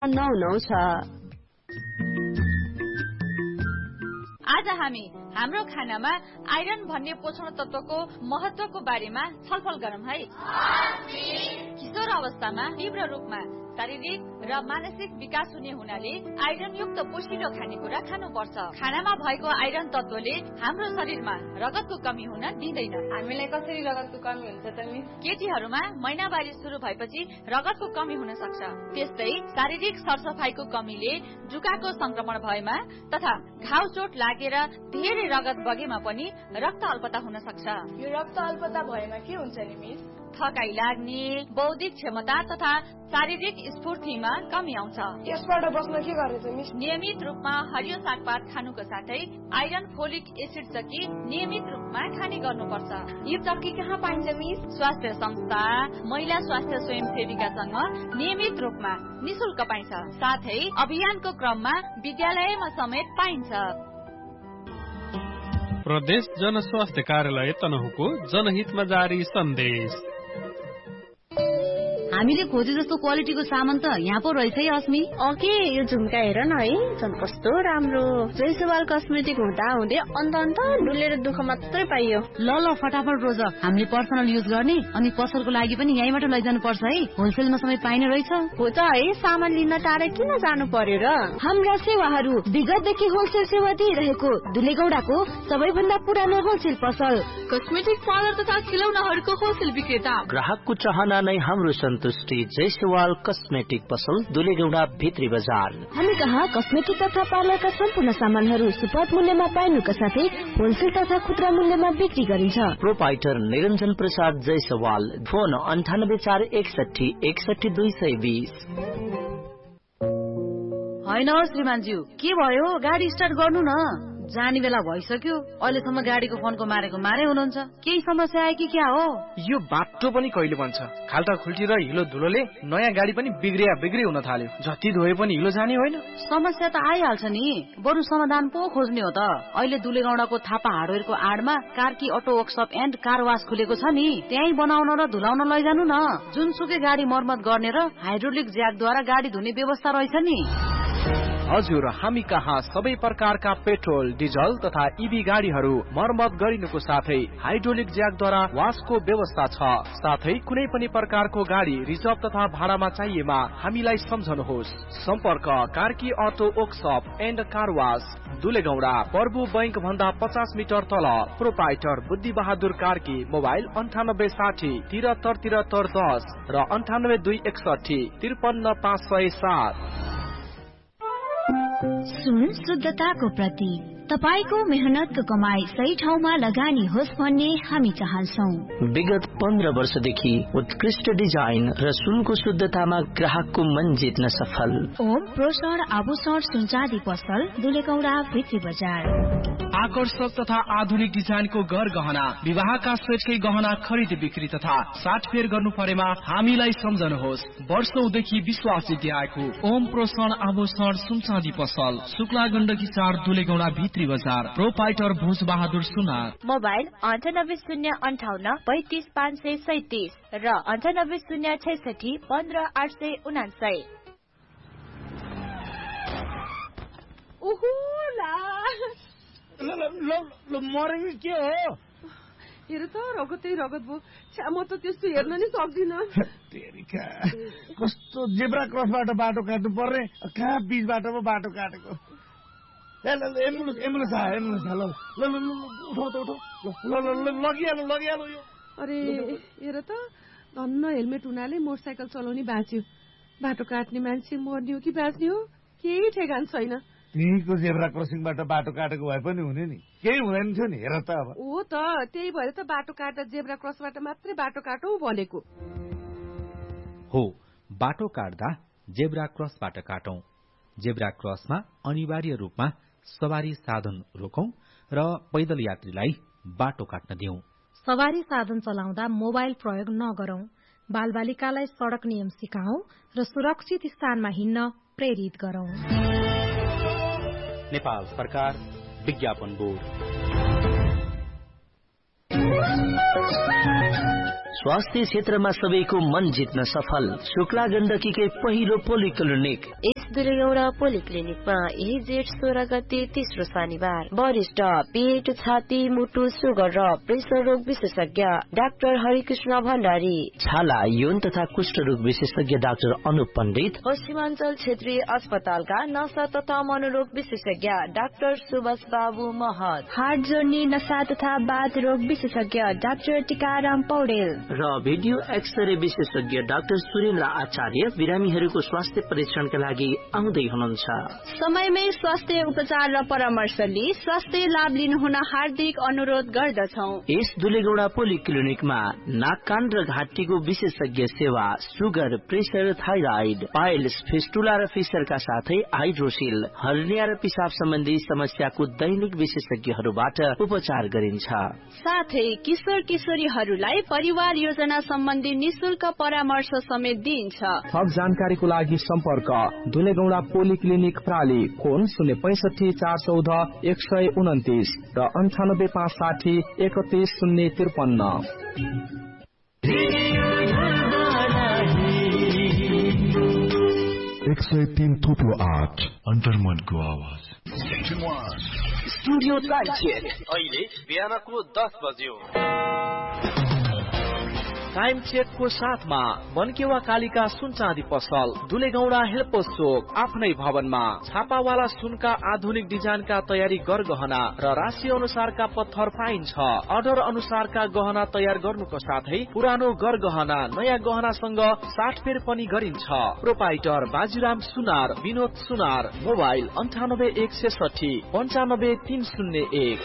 9 छ। आज हामी हाम्रो खानामा आइरन भन्ने पोषण तत्वको महत्वको बारेमा छलफल गरौँ है। किशोर अवस्थामा तीव्र रूपमा शारीरिक र मानसिक विकास हुने हुनाले आइरन युक्त पोषिलो खानेकुरा खानुपर्छ। खानामा भएको आइरन तत्वले हाम्रो शरीरमा रगतको कमी हुन दिँदैन। हामीलाई कसरी रगतको कमी हुन्छ त मिस? केटीहरूमा महिनावारी सुरु भएपछि रगतको कमी हुन सक्छ। त्यस्तै शारीरिक सरसफाइको कमीले जुकाको संक्रमण भएमा तथा घाउ चोट लागेर धेरै रगत बगेमा पनि रक्त अल्पता हुन सक्छ। यो रक्त अल्पता भएमा के हुन्छ नि मिस? थकाइ लाग्ने, बौद्धिक क्षमता तथा शारीरिक स्फूर्तिमा कमी आउँछ। यसबाट बस्न के गर्ने त मिस? नियमित रूपमा हरियो सागपात खानुको साथै आइरन, फोलिक एसिड चक्की नियमित रूपमा खाने गर्नुपर्छ। यो चक्की कहाँ पाइन्छ मिस? स्वास्थ्य संस्था, महिला स्वास्थ्य स्वयंसेविकासँग नियमित रूपमा निशुल्क पाइन्छ। साथै अभियानको क्रममा विद्यालयमा समेत पाइन्छ। प्रदेश जनस्वास्थ्य कार्यालय तनहुँको जनहितमा जारी सन्देश। हामीले खोजे जस्तो क्वालिटीको सामान त यहाँ पो रहेछ है अस्मी। ओके, यो झुम्का हेर न है, झन् कस्तो राम्रो। जयसवाल कस्मेटिक हुँदा हुँदै अन्त डुलेर दुःख मात्रै पाइयो। ल फटाफट रोज, हामीले पर्सनल युज गर्ने अनि पसलको लागि पनि यहीँबाट लैजानु पर्छ है। होलसेलमा समेत पाइने रहेछ। हो त है, सामान लिन टाढा किन जानु पर्यो र? हाम्रा सेवाहरू विगतदेखि होलसेल सेवा दिइरहेको दुलेगौडाको सबैभन्दा पुरानो होलसेल पसल, कस्मेटिक पार्लर तथा खिलौनाहरूको होलसेल विक्रेता। ग्राहकको चाहना नै हाम्रो सन्तुष्टि। जयसवाल कस्मेटिक पसल, दुलेगौडा भित्री बजार। हामी कहाँ कस्मेटिक तथा पार्लरका सम्पूर्ण सामानहरू सुपथ मूल्यमा पाइनुका साथै होलसेल तथा खुद्रा मूल्यमा बिक्री गरिन्छ। प्रोपाइटर निरञ्जन प्रसाद जयसवाल। फोन 9841 61 220। होइन श्रीमानज्यू, के भयो? गाडी स्टार्ट गर्नु न। जाने बेला भइसक्यो, अहिलेसम्म गाडीको फोनको मारेको मारे हुनुहुन्छ। केही समस्या आयो कि क्या हो? यो बाटो पनि कहिले बन्छ? खाल्टा खुल्टी र हिलो धुलोले नयाँ गाडी पनि बिग्रे हुन थाल्यो। जति धोए पनि हिलो जाने होइन। समस्या त आइहाल्छ नि, बरु समाधान पो खोज्ने हो त। अहिले दुलेगौडाको Thapa हार्डवेयरको आडमा Karki auto workshop and car वास खुलेको छ नि, त्यही बनाउन र धुलाउन लैजानु न। जुनसुकै गाडी मर्मत गर्ने र हाइड्रोलिक ज्याकद्वारा गाडी धुने व्यवस्था रहेछ नि। हजुर, हामी कहाँ सबै प्रकारका पेट्रोल, डिजल तथा ईभी गाडीहरू मर्मत गरिनुको साथै हाइड्रोलिक ज्याकद्वारा वासको व्यवस्था छ। साथै कुनै पनि प्रकारको गाडी रिजर्भ तथा भाडामा चाहिएमा हामीलाई सम्झनुहोस्। सम्पर्क Karki auto workshop and car wash, दुलेगौडा, पर्बु bank भन्दा 50 मिटर तल। प्रोपाइटर बुद्धि बहादुर कार्की। मोबाइल 9860 73 73 10 र 98261 53507। सुन शुद्धताको प्रतीक, तपाईको मेहनतको कमाई सही ठाउँमा लगानी होस् भन्ने हामी चाहन्छौं। विगत 15 वर्षदेखि उत्कृष्ट डिजाइन र सुनको शुद्धतामा ग्राहकको मन जित्न सफल। ओम प्रोषण आभूषण सुनचाँदी पसल, दुलेगौडा भित्री बजार। आकर्षक तथा आधुनिक डिजाइनको घर गहना, विवाहका सेटकै गहना खरिद बिक्री तथा साटफेर गर्नु परेमा हामीलाई सम्झनुहोस्। वर्षौंदेखि विश्वास जित्याएको ओम प्रोषण आभूषण सुनचाँदी पसल, शुक्ला गण्डकी 4 दुलेगौडा भित्री बजार। प्रोपाइटर भोज बहादुर सुनार। मोबाइल 9808 35 537 र 9806 15 879। ओहो ला मरेको के हो? हेर त रगतै रगत भयो। म त त्यस्तो हेर्न नि सक्दिन। कस्तो जेब्रा क्रसबाट बाटो काट्नु पर्ने, कहाँ बीचबाट पो बाटो काटेको। एम्बुलेन्स आयो। लगिहाल्नु यो। अरे हेर त, धन्न हेलमेट हुनाले मोटरसाइकल चलाउने बाँच्यो। बाटो काट्ने मान्छे मर्ने हो कि बाँच्ने हो केही ठेगान छैन। त्यहीको जेब्रा क्रसिङबाट बाटो काटेको भए पनि हुने नि, केही हुँदैन थियो नि। हेर त अब। हो त, त्यही भएर त बाटो काट्दा जेब्रा क्रसबाट मात्रै बाटो काटौँ भनेको हो। बाटो काट्दा जेब्रा क्रसबाट काटौं। जेब्रा क्रसमा अनिवार्य रूपमा सवारी साधन रोकौं र पैदल यात्रीलाई बाटो काट्न दिउँ। सवारी साधन चलाउँदा मोबाइल प्रयोग नगरौं। बालबालिकालाई सड़क नियम सिकाऊ र सुरक्षित स्थानमा हिँड्न प्रेरित गरौं। नेपाल सरकार, विज्ञापन बोर्ड। स्वास्थ्य क्षेत्रमा सबैको मन जित्न सफल शुक्ला गण्डकीकै पहिलो पोलिक्लिनिक दुलेगौडा पोलिक्लिनिकमा यही जेठ 16 गते तेस्रो शनिबार वरिष्ठ पेट, छाती, मुटु, सुगर र प्रेसर रोग विशेषज्ञ डाक्टर हरिकृष्ण भण्डारी, छाला, यौन तथा कुष्ठ रोग विशेषज्ञ डाक्टर अनुप पण्डित, पश्चिमाञ्चल क्षेत्रीय अस्पतालका नशा तथा मनोरोग विशेषज्ञ डाक्टर सुभाष बाबु महत, हार्ट जोड्ने नशा तथा बाथ रोग विशेषज्ञ डाक्टर टिकाराम पौडेल र भिडियो एक्सरे विशेषज्ञ डाक्टर सुरेन्द्र आचार्य बिरामीहरूको स्वास्थ्य परीक्षणका लागि आउँदै हुनुहुन्छ। समयमै स्वास्थ्य उपचार र परामर्श लिई स्वास्थ्य लाभ लिनुहुन हार्दिक अनुरोध गर्दछौ। यस दुलेगौडा पोलिक्लिनिकमा नाक, कान र घाँटीको विशेषज्ञ सेवा, sugar, pressure, thyroid, piles, fistula र फिसरका साथै हाइड्रोसिल, हर्निया र पिसाब सम्बन्धी समस्याको दैनिक विशेषज्ञहरूबाट उपचार गरिन्छ। साथै किशोर किशोरीहरूलाई परिवार योजना सम्बन्धी निशुल्क परामर्श समेत दिइन्छ। थप जानकारीको लागि सम्पर्क दुलेगौडा पोलिक्लिनिक प्राली, फोन 065 414 129 र 98 560 31053। 103.8 अन्तर्मनको आवाज। स्टुडियो टाइम चेक अहिले बिहानको 10 बज्यो। टाइम चेकको साथमा मनकेवा कालिका सुन चाँदी पसल, दुलेगौडा हेल्पोस चोक, आफ्नै भवनमा छापावाला सुनका आधुनिक डिजाइनका तयारी गरगहना र राशि अनुसारका पत्थर पाइन्छ। अर्डर अनुसारका गहना तयार गर्नुको साथै पुरानो गरगहना नयाँ गहनासँग साटफेर पनि गरिन्छ। प्रोपाइटर बाजीराम सुनार, विनोद सुनार, मोबाइल 98 160 95 301।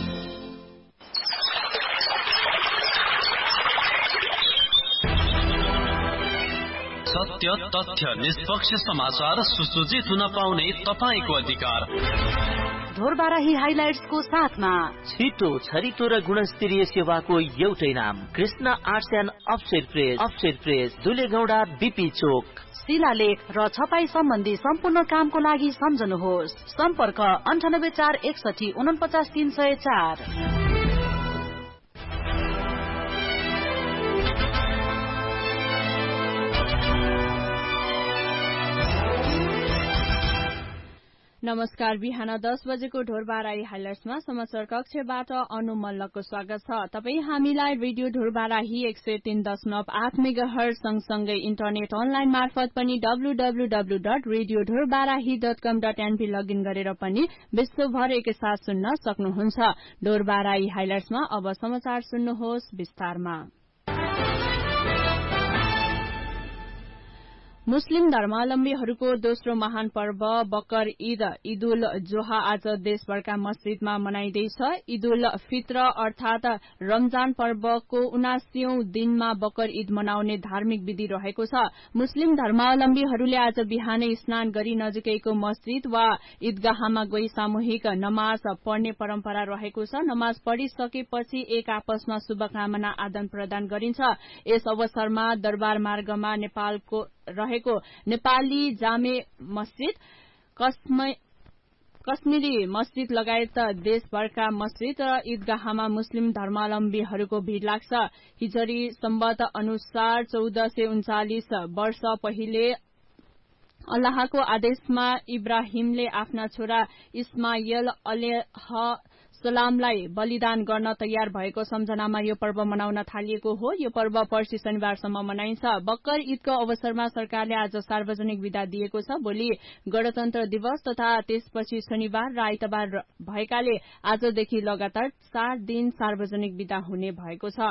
सत्य, तथ्य, निष्पक्ष समाचार सुसूचित हुन पाउने तपाईको अधिकार। ढोरबाराही हाइलाइट्सको साथमा छिटो, छरितो र गुणस्तरीय सेवाको एउटै नाम Krishna arts and offset press, दुलेगौडा BP चोक। शिलालेख र छपाई सम्बन्धी सम्पूर्ण कामको लागि सम्झनुहोस्। सम्पर्क 98 461 49 304। नमस्कार, बिहान 10 बजेको ढोरबाराही हाइलाइट्समा समाचार कक्षबाट अनु मल्लको स्वागत छ। तपाई हामीलाई रेडियो ढोरबाराही 103.8 मेगाहर्ज सँगसँगै इन्टरनेट अनलाइन मार्फत पनि www.radiodhorbarahi.com.np लगइन गरेर पनि विश्वभर एकैसाथ सुन्न सक्नुहुन्छ। ढोरबाराही हाइलाइट्समा अब समाचार सुन्नुहोस् विस्तारमा। मुस्लिम धर्मावलम्बीहरूको दोस्रो महान पर्व बकर ईद उल जोहा आज देशभरका मस्जिदमा मनाइँदैछ। ईद उल फित्र अर्थात रमजान पर्वको 79औं दिनमा बकर ईद मनाउने धार्मिक विधि रहेको छ। मुस्लिम धर्मावलम्बीहरूले आज बिहानै स्नान गरी नजिकैको मस्जिद वा ईदगाहमा गई सामूहिक नमाज पढ्ने परम्परा रहेको छ। नमाज पढिसकेपछि एक आपसमा शुभकामना आदान प्रदान गरिन्छ। यस अवसरमा दरबार मार्गमा नेपालको रहेको नेपाली जामे मस्जिद, कश्मीरी मस्जिद लगायत देशभरका मस्जिद र ईदगाहमा मुस्लिम धर्मावलम्बीहरूको भीड़ लाग्छ। हिजरी सम्बत अनुसार 1439 वर्ष पहिले अल्लाहको आदेशमा इब्राहिमले आफ्ना छोरा इस्माइल अलैहिस्सलामलाई बलिदान गर्न तयार भएको सम्झनामा यो पर्व मनाउन थालिएको हो। यो पर्व पर्सि शनिबारसम्म मनाइन्छ। बकर ईदको अवसरमा सरकारले आज सार्वजनिक विदा दिएको छ। भोलि गणतन्त्र दिवस तथा त्यसपछि शनिबार र आइतबार भएकाले आजदेखि लगातार 4 दिन सार्वजनिक विदा हुने भएको छ।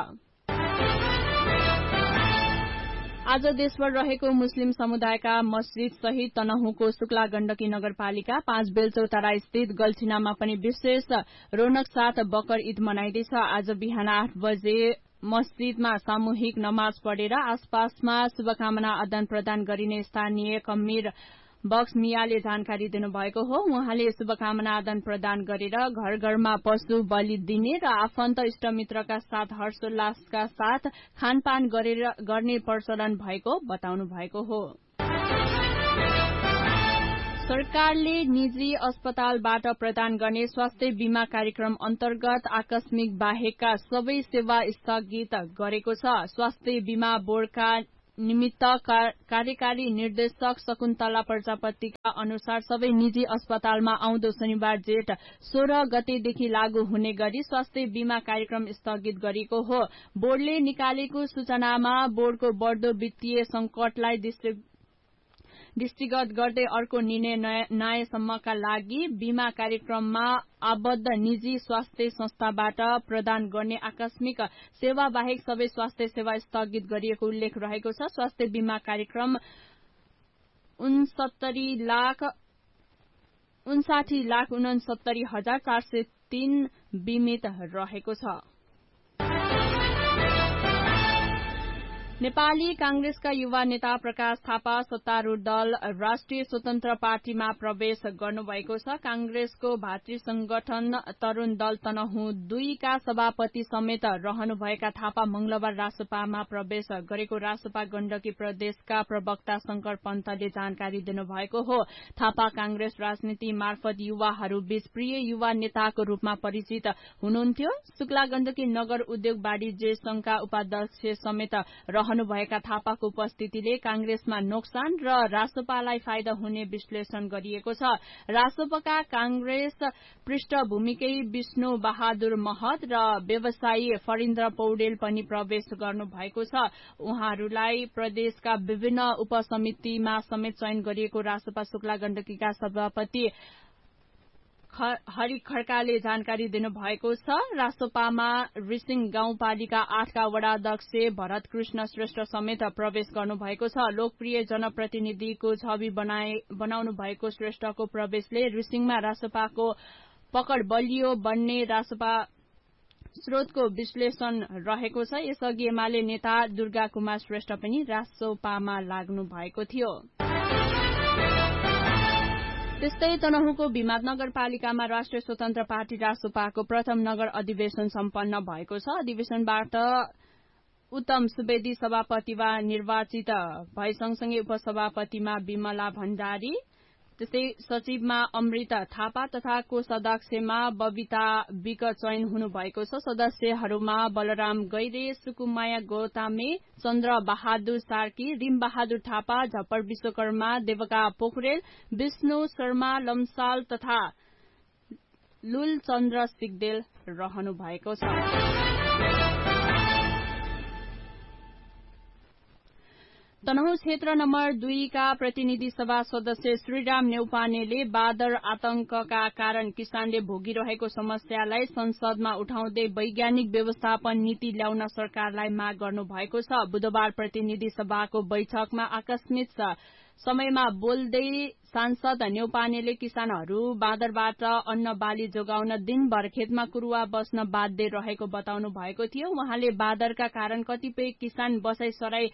आज देशभर रहेको मुस्लिम समुदायका मस्जिद सहित तनहुको शुक्ला गण्डकी नगरपालिका 5 बेलचौतारा स्थित गल्छिनामा पनि विशेष रौनक साथ बकर ईद मनाइँदैछ। आज बिहान 8 बजे मस्जिदमा सामूहिक नमाज पढेर आसपासमा शुभकामना आदान प्रदान गरिने स्थानीय कम्मीर बक्स मियाले जानकारी दिनुभएको हो। उहाँले शुभकामना आदान प्रदान गरेर घर घरमा पशु बलि दिने र आफन्त इष्टमित्रका साथ हर्षोल्लासका साथ खानपान गर्ने प्रचलन भएको बताउनु भएको हो। सरकारले निजी अस्पतालबाट प्रदान गर्ने स्वास्थ्य बीमा कार्यक्रम अन्तर्गत आकस्मिक बाहेकका सबै सेवा स्थगित गरेको छ। स्वास्थ्य बीमा बोर्डका निमित्त कार्यकारी निर्देशक शकुन्तला प्रजापतिका अनुसार सबै निजी अस्पतालमा आउँदो शनिबार जेठ 16 गतेदेखि लागू हुने गरी स्वास्थ्य बीमा कार्यक्रम स्थगित गरिएको हो। बोर्डले निकालेको सूचनामा बोर्डको बढ्दो वित्तीय संकटलाई दृष्टिगत गर्दै अर्को निर्णय नआएसम्मका लागि बीमा कार्यक्रममा आबद्ध निजी स्वास्थ्य संस्थाबाट प्रदान गर्ने आकस्मिक सेवा बाहेक सबै स्वास्थ्य सेवा स्थगित गरिएको उल्लेख रहेको छ। स्वास्थ्य बीमा कार्यक्रम 59,69,403 बीमित रहेको छ। नेपाली कांग्रेसका युवा नेता प्रकाश थापा सत्तारूढ़ दल राष्ट्रिय स्वतन्त्र पार्टीमा प्रवेश गर्नुभएको छ। कांग्रेसको भातृ संगठन तरूण दल तनहुँ 2 का सभापति समेत रहनुभएका थापा मंगलबार रासपामा प्रवेश गरेको रासपा गण्डकी प्रदेशका प्रवक्ता शंकर पन्तले जानकारी दिनुभएको हो। थापा कांग्रेस राजनीति मार्फत युवाहरू बीच प्रिय युवा नेताको रूपमा परिचित हुनुहुन्थ्यो। शुक्ला गण्डकी नगर उद्योग वाणिज्य संघका उपाध्यक्ष समेत रहनुभएका थापाको उपस्थितिले कांग्रेसमा नोक्सान र रासपालाई फाइदा हुने विश्लेषण गरिएको छ। रासपाका कांग्रेस पृष्ठभूमिकै विष्णु बहादुर महत र व्यवसायी फरिन्द्र पौडेल पनि प्रवेश गर्नुभएको छ। उहाँहरूलाई प्रदेशका विभिन्न उपसमितिमा समेत चयन गरिएको रासपा शुक्ला गण्डकीका सभापति हरि खड्काले जानकारी दिनुभएको छ। रासपामा रिसिङ गाउँपालिका 8 का वडाध्यक्ष भरत कृष्ण श्रेष्ठ समेत प्रवेश गर्नुभएको छ। लोकप्रिय जनप्रतिनिधिको छवि बनाउनु भएको श्रेष्ठको प्रवेशले रिसिङमा रासपाको पकड बलियो बन्ने रासपा स्रोतको विश्लेषण रहेको छ। यसअघि एमाले नेता दुर्गा कुमार श्रेष्ठ पनि रासपामा लाग्नु भएको थियो। त्यस्तै तनहुँको भिमाद नगरपालिकामा राष्ट्रिय स्वतन्त्र पार्टी रासपाको प्रथम नगर अधिवेशन सम्पन्न भएको छ। अधिवेशनबाट उत्तम सुवेदी सभापतिमा निर्वाचित भए सँगसँगै उपसभापतिमा विमला भण्डारी, त्यस्तै सचिवमा अमृत थापा तथा कोषाध्यक्षमा बबिता विक चयन हुनुभएको छ। सदस्यहरूमा बलराम गैरे, सुकुमाया गौतमे, चन्द्र बहादुर सार्की, रिम बहादुर थापा, झप्पर विश्वकर्मा, देवका पोखरेल, विष्णु शर्मा लम्साल तथा लुल चन्द्र सिगदेल रहनु भएको छ। तनहुँ क्षेत्र नम्बर 2 का प्रतिनिधि सभा सदस्य श्रीराम नेउपानेले बादर आतंकका कारण किसानले भोगिरहेको समस्यालाई संसदमा उठाउँदै वैज्ञानिक व्यवस्थापन नीति ल्याउन सरकारलाई माग गर्नु भएको छ। बुधबार प्रतिनिधि सभाको बैठकमा आकस्मिक समयमा बोल्दै सांसद नेउपानेले किसानहरू बादरबाट अन्न बाली जोगाउन दिनभर खेतमा कुरुवा बस्न बाध्य रहेको बताउनु भएको थियो। उहाँले बादरका कारण कतिपय किसान बसाइसराई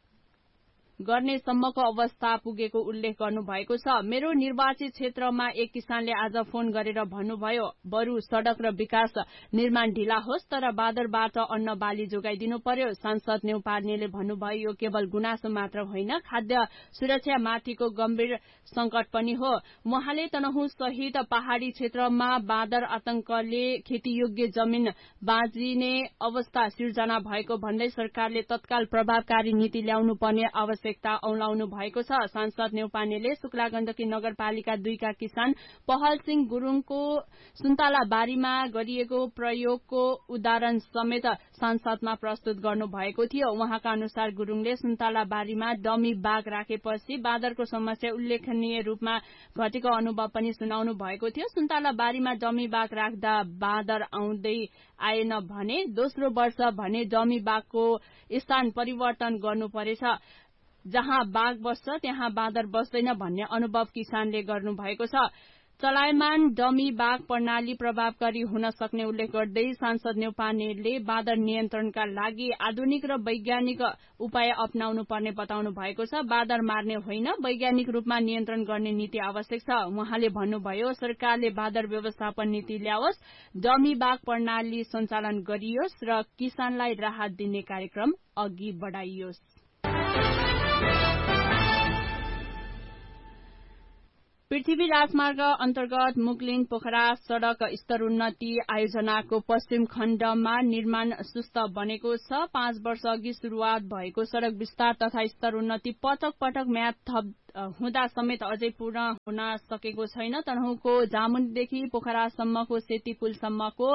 गर्ने सम्मको अवस्था पुगेको उल्लेख गर्नु भएको छ। मेरो निर्वाचित क्षेत्रमा एक किसानले आज फोन गरेर भन्नुभयो, बरु सड़क र विकास निर्माण ढिला होस् तर बादरबाट अन्न बाली जोगाइदिनु पर्यो। सांसद नेउपानेले भन्नुभयो, यो केवल गुनासो मात्र होइन, खाद्य सुरक्षा माथिको गम्भीर संकट पनि हो। उहाँले तनहुँ सहित पहाड़ी क्षेत्रमा बादर आतंकले खेतीयोग्य जमिन बाँचिने अवस्था सिर्जना भएको भन्दै सरकारले तत्काल प्रभावकारी नीति ल्याउनु पर्ने आवश्यकता औलाउनु भएको छ। सांसद नेउपानेले शुक्ला गण्डकी नगरपालिका 2 का किसान पहल सिंह गुरूङको सुन्तला बारीमा गरिएको प्रयोगको उदाहरण समेत संसदमा प्रस्तुत गर्नु भएको थियो। उहाँका अनुसार गुरूङले सुन्तला बारीमा डमी बाघ राखेपछि बादरको समस्या उल्लेखनीय रूपमा घटेको अनुभव पनि सुनाउनु भएको थियो। सुन्तला बारीमा डमी बाघ राख्दा बादर आउँदै आएन भने दोस्रो वर्ष भने डमी बाघको स्थान परिवर्तन गर्नु परेछ। जहाँ बाघ बस्छ त्यहाँ बाँदर बस्दैन भन्ने अनुभव किसानले गर्नु भएको छ। चलायमान डमी बाघ प्रणाली प्रभावकारी हुन सक्ने उल्लेख गर्दै सांसद नेउपानेले बाँदर नियन्त्रणका लागि आधुनिक र वैज्ञानिक उपाय अपनाउनु पर्ने बताउनु भएको छ। बाँदर मार्ने होइन, वैज्ञानिक रूपमा नियन्त्रण गर्ने नीति आवश्यक छ। उहाँले भन्नुभयो, सरकारले बाँदर व्यवस्थापन नीति ल्याओस्, डमी बाघ प्रणाली सञ्चालन गरियोस् र किसानलाई राहत दिने कार्यक्रम अघि बढाइयोस्। पृथ्वी राजमार्ग अन्तर्गत मुगलिन पोखरा सड़क स्तरोन्नति आयोजनाको पश्चिम खण्डमा निर्माण सुस्त बनेको छ। 5 वर्ष अघि शुरूआत भएको सड़क विस्तार तथा स्तरोन्नति पटक पटक म्याद थप हुँदा समेत अझै पूर्ण हुन सकेको छैन। तनहुँको जामुनदेखि पोखरासम्मको सेती पुलसम्मको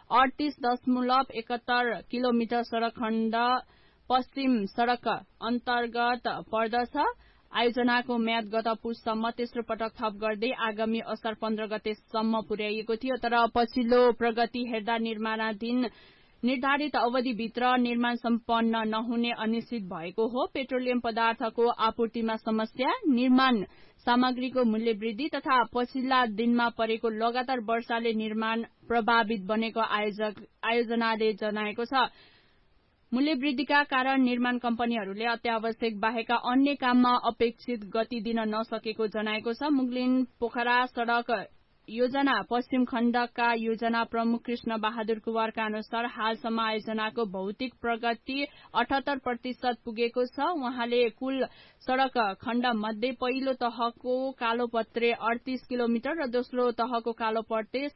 38.71 किलोमिटर सड़क खण्ड पश्चिम सड़क अन्तर्गत पर्दछ। आयोजनाको म्याद गत पुससम्म तेस्रो पटक थप गर्दै आगामी असार 15 गतेसम्म पुर्याइएको थियो। तर पछिल्लो प्रगति हेर्दा निर्माणाधीन निर्धारित अवधिभित्र निर्माण सम्पन्न नहुने अनिश्चित भएको हो। पेट्रोलियम पदार्थको आपूर्तिमा समस्या, निर्माण सामग्रीको मूल्य वृद्धि तथा पछिल्ला दिनमा परेको लगातार वर्षाले निर्माण प्रभावित बनेको आयोजनाले जनाएको छ। मूल्य वृद्धिका कारण निर्माण कम्पनीहरूले अत्यावश्यक बाहेकका अन्य काममा अपेक्षित गति दिन नसकेको जनाएको छ। मुगलिन पोखरा सड़क योजना पश्चिम खण्डका योजना प्रमुख कृष्ण बहादुर कुँवरका अनुसार हालसम्म आयोजनाको भौतिक प्रगति 78% पुगेको छ। उहाँले कुल सड़क खण्ड मध्ये पहिलो तहको कालोपत्रे 38 किलोमिटर र दोस्रो तहको कालोपत्रे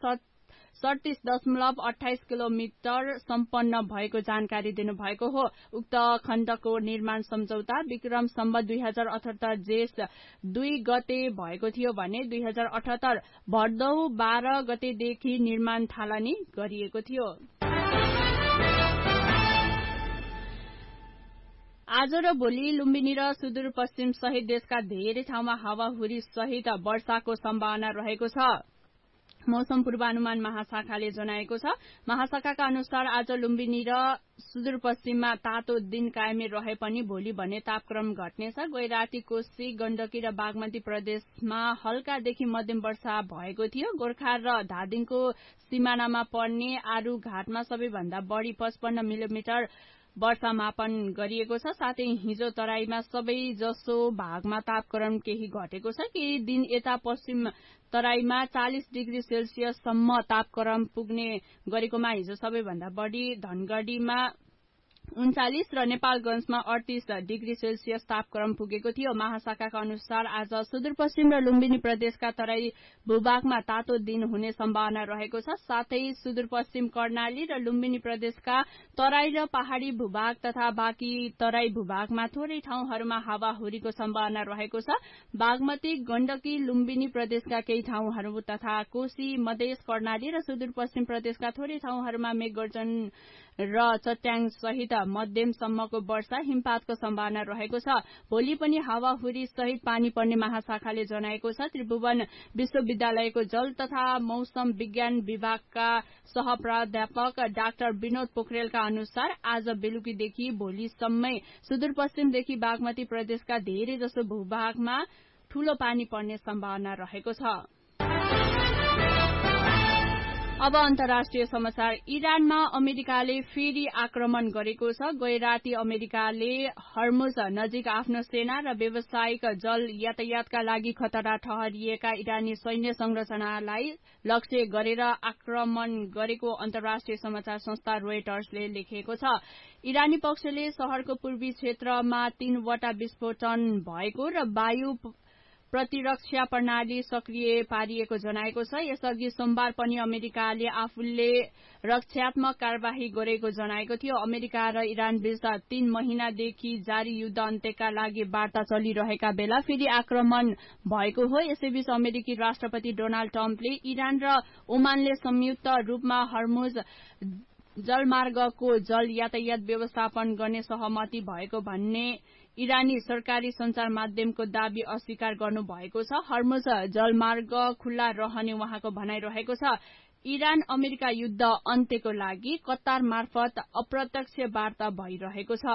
37.28 किलोमिटर सम्पन्न भएको जानकारी दिनुभएको हो। उक्त खण्डको निर्माण सम्झौता विक्रम सम्वत 2078 जेठ 2 गते भएको थियो भने 2078 भदौ 12 गतेदेखि निर्माण थालनी गरिएको थियो। आज र भोलि लुम्बिनी र सुदूरपश्चिम सहित देशका धेरै ठाउँमा हावाहुरी सहित वर्षाको सम्भावना रहेको छ। मौसम पूर्वानुमान महाशाखाले जनाएको छ। महाशाखाका अनुसार आज लुम्बिनी र सुदूरपश्चिममा तातो दिन कायमै रहे पनि भोलि भने तापक्रम घट्नेछ। गैराती, कोशी, गण्डकी र बागमती प्रदेशमा हल्कादेखि मध्यम वर्षा भएको थियो। गोर्खा र धादिङको सिमानामा पर्ने आरू घाटमा सबैभन्दा बढ़ी 55 मिलिमिटर वर्षा मापन गरिएको छ। साथै हिजो तराईमा सबै जसो भागमा तापक्रम केही घटेको छ। केही दिन यता पश्चिम तराईमा 40 डिग्री सेल्सियससम्म तापक्रम पुग्ने गरेकोमा हिजो सबैभन्दा बढ़ी धनगढ़ीमा 39 र नेपालगंजमा 38 डिग्री सेल्सियस तापक्रम पुगेको थियो। महाशाखाका अनुसार आज सुदूरपश्चिम र लुम्बिनी प्रदेशका तराई भूभागमा तातो दिन हुने सम्भावना रहेको छ। साथै सुदूरपश्चिम कर्णाली र लुम्बिनी प्रदेशका तराई र पहाड़ी भूभाग तथा बाँकी तराई भूभागमा थोरै ठाउँहरूमा हावाहुरीको सम्भावना रहेको छ। बागमती, गण्डकी, लुम्बिनी प्रदेशका केही ठाउँहरू तथा कोशी, मधेस, कर्णाली र सुदूरपश्चिम प्रदेशका थोरै ठाउँहरूमा मेघगर्जन र चट्याङ सहित मध्यमसम्मको वर्षा हिमपातको सम्भावना रहेको छ। भोलि पनि हावाहुरी सहित पानी पर्ने महाशाखाले जनाएको छ। त्रिभुवन विश्वविद्यालयको जल तथा मौसम विज्ञान विभागका सहप्राध्यापक डाक्टर विनोद पोखरेलका अनुसार आज बेलुकीदेखि भोलिसम्मै सुदूरपश्चिमदेखि बागमती प्रदेशका धेरै जसो भूभागमा ठूलो पानी पर्ने सम्भावना रहेको छ। अब अन्तर्राष्ट्रिय समाचार। इरानमा अमेरिकाले फेरि आक्रमण गरेको छ। गैराती अमेरिकाले हर्मुज नजिक आफ्नो सेना र व्यावसायिक जल यातायातका लागि खतरा ठहरिएका इरानी सैन्य संरचनालाई लक्ष्य गरेर आक्रमण गरेको अन्तर्राष्ट्रिय समाचार संस्था रोयटर्सले लेखेको छ। इरानी पक्षले शहरको पूर्वी क्षेत्रमा 3 वटा विस्फोटन भएको र वायु प्रतिरक्षा प्रणाली सक्रिय पारिएको जनाएको छ। यसअघि सोमबार पनि अमेरिकाले आफूले रक्षात्मक कार्यवाही गरेको जनाएको थियो। अमेरिका र इरान बीच 3 महिनादेखि जारी युद्ध अन्त्यका लागि वार्ता चलिरहेका बेला फेरि आक्रमण भएको हो। यसैबीच अमेरिकी राष्ट्रपति डोनाल्ड ट्रम्पले इरान र ओमानले संयुक्त रूपमा हर्मुज जलमार्गको जल यातायात व्यवस्थापन गर्ने सहमति भएको भन्ने इरानी सरकारी संचार माध्यमको दावी अस्वीकार गर्नु भएको छ। हर्मुज जलमार्ग खुल्ला रहने उहाँको भनाइ रहेको छ। इरान अमेरिका युद्ध अन्त्यको लागि कतार मार्फत अप्रत्यक्ष वार्ता भइरहेको छ।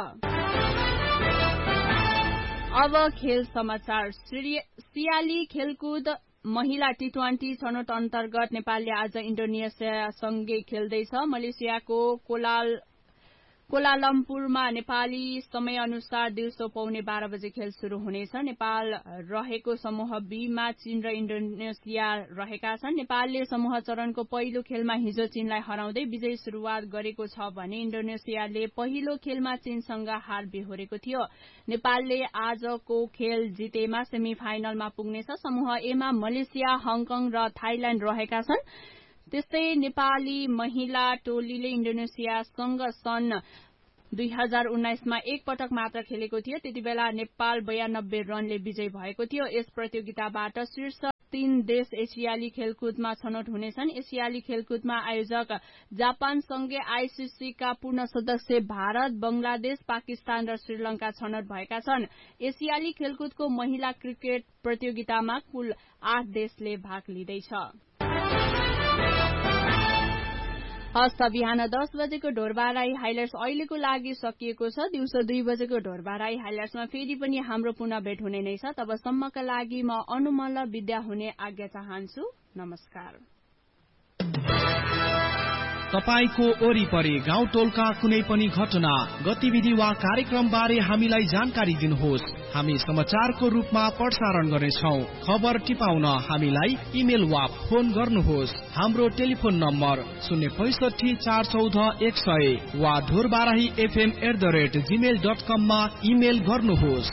अब खेल समाचार। सियाली खेलकुद महिला T20 छनौट अन्तर्गत नेपालले आज इन्डोनेसियासँगै खेल्दैछ। मलेसियाको कोलालम्पुरमा नेपाली समय अनुसार दिउँसो 12:15 बजे खेल शुरू हुनेछ। नेपाल रहेको समूह बी मा चीन र इन्डोनेसिया रहेका छन्। नेपालले समूह चरणको पहिलो खेलमा हिजो चीनलाई हराउँदै विजयी शुरूआत गरेको छ भने इन्डोनेसियाले पहिलो खेलमा चीनसँग हार बेहोरेको थियो। नेपालले आजको खेल जितेमा सेमी फाइनलमा पुग्नेछ। समूह ए मा मलेसिया, हङकङ र थाइल्याण्ड रहेका छन्। त्यस्तै नेपाली महिला टोलीले इन्डोनेसियासँग सन् 2019 मा एक पटक मात्र खेलेको थियो। त्यतिबेला नेपाल 92 रनले विजयी भएको थियो। यस प्रतियोगिताबाट शीर्ष 3 देश एसियाली खेलकुदमा छनौट हुनेछन्। एसियाली खेलकुदमा आयोजक जापानसँगै आईसीसी का पूर्ण सदस्य भारत, बंगलादेश, पाकिस्तान र श्रीलंका छनौट भएका छन्। एसियाली खेलकुदको महिला क्रिकेट प्रतियोगितामा कुल 8 देशले भाग लिँदैछ। हस्त बिहान 10 बजेको ढोरबाराई हाइलाइट्स अहिलेको लागि सकिएको छ। दिउँसो 2 बजेको ढोरबाराई हाइलाइट्समा फेरि पनि हाम्रो पुनः भेट हुने नै छ। तबसम्मका लागि म अनुमल्ल विद्या हुने आज्ञा चाहन्छु। नमस्कार। तपाईको वरिपरि गाउँ टोलका कुनै पनि घटना, गतिविधि वा कार्यक्रम बारे हामीलाई जानकारी दिनुहोस्। हामी समाचारको रूपमा प्रसारण गर्नेछौँ। खबर टिपाउन हामीलाई इमेल वा फोन गर्नुहोस्। हाम्रो टेलिफोन नम्बर 065 414 100 वा ढोरबाराही fm@gmail.com मा इमेल गर्नुहोस्।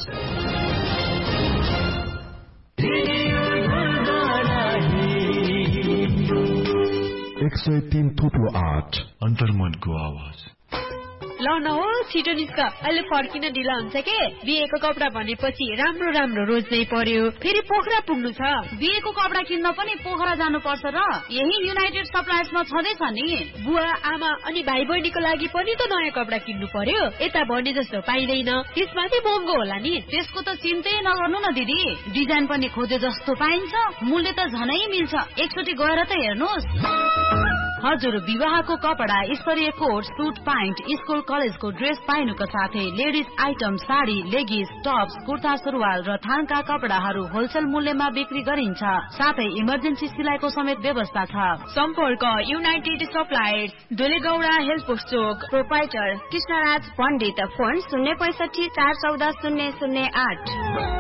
103.8 अन्तर्मनको आवाज। ल न हो छिटो निस्क, अहिले फर्किन ढिला हुन्छ के। बिहेको कपडा भनेपछि राम्रो राम्रो रोज्नै पर्यो, फेरि पोखरा पुग्नु छ। बिहेको कपडा किन्न पनि पोखरा जानुपर्छ र यही युनाइटेड सप्लायर्समा छँदैछ नि। बुवा आमा अनि भाइ बहिनीको लागि पनि त नयाँ कपडा किन्नु पर्यो। यता भने जस्तो पाइँदैन, त्यसमाथि महँगो होला नि। त्यसको त चिन्तै नगर्नु न दिदी, डिजाइन पनि खोजे जस्तो पाइन्छ, मूल्य त झनै मिल्छ। एकचोटि गएर त हेर्नुहोस्। हजुर, विवाहको कपडा, स्तरीय कोट, सुट प्यान्ट, स्कुल कलेजको ड्रेस पाइनुको साथै ladies item, sari, लेगिस, Tops, kurta सुरुवाल र थानका कपडाहरू होलसेल मूल्यमा बिक्री गरिन्छ। साथै इमर्जेन्सी सिलाइको समेत व्यवस्था छ। सम्पर्क युनाइटेड सप्लायर्स, डोलेगौडा हेल्थ पोस्ट चोक, प्रोपाइटर कृष्णराज पण्डित, फोन 065 414 008।